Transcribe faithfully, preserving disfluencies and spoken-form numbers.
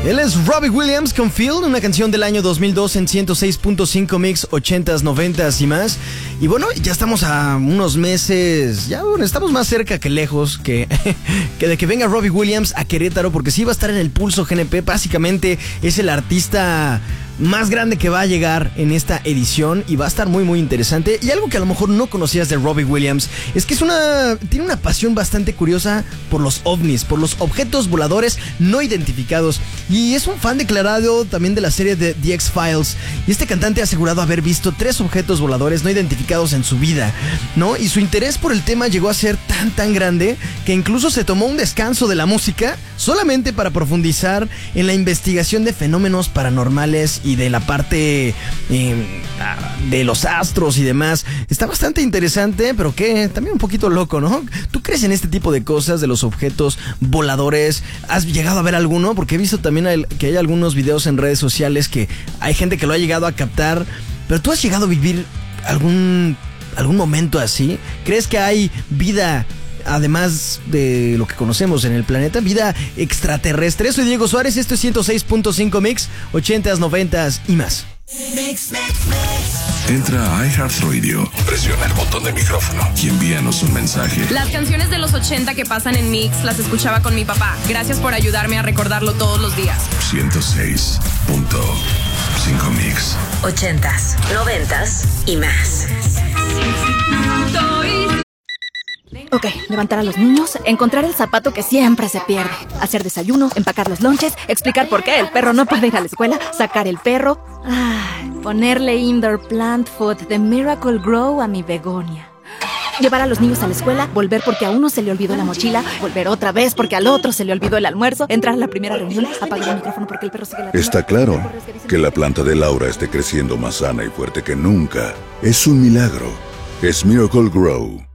Él es Robbie Williams con Field, una canción del año dos mil dos en ciento seis punto cinco Mix, ochentas, noventas y más. Y bueno, ya estamos a unos meses, ya bueno, estamos más cerca que lejos que, que de que venga Robbie Williams a Querétaro, porque sí va a estar en el Pulso G N P. Básicamente es el artista más grande que va a llegar en esta edición y va a estar muy muy interesante. Y algo que a lo mejor no conocías de Robbie Williams es que es una tiene una pasión bastante curiosa por los ovnis, por los objetos voladores no identificados, y es un fan declarado también de la serie de The X-Files. Y este cantante ha asegurado haber visto tres objetos voladores no identificados en su vida, ¿no? Y su interés por el tema llegó a ser tan tan grande que incluso se tomó un descanso de la música solamente para profundizar en la investigación de fenómenos paranormales y de la parte eh, de los astros y demás. Está bastante interesante, pero que también un poquito loco, ¿no? ¿Tú crees en este tipo de cosas, de los objetos voladores? ¿Has llegado a ver alguno? Porque he visto también el, que hay algunos videos en redes sociales que hay gente que lo ha llegado a captar. Pero ¿tú has llegado a vivir algún, algún momento así? ¿Crees que hay vida, además de lo que conocemos en el planeta, vida extraterrestre? Soy Diego Suárez, esto es ciento seis punto cinco Mix, ochentas, noventas y más. Mix, mix, mix. Entra a iHeartRadio, presiona el botón de micrófono y envíanos un mensaje. Las canciones de los ochenta que pasan en Mix las escuchaba con mi papá. Gracias por ayudarme a recordarlo todos los días. ciento seis punto cinco Mix. Ochentas, noventas y más. Ok, levantar a los niños, encontrar el zapato que siempre se pierde, hacer desayuno, empacar los lonches, explicar por qué el perro no puede ir a la escuela, sacar el perro, ay, ponerle indoor plant food de Miracle Grow a mi begonia. Llevar a los niños a la escuela, volver porque a uno se le olvidó la mochila, volver otra vez porque al otro se le olvidó el almuerzo, entrar a la primera reunión, apagar el micrófono porque el perro sigue la... Está claro que la planta de Laura esté creciendo más sana y fuerte que nunca. Es un milagro. Es Miracle Grow.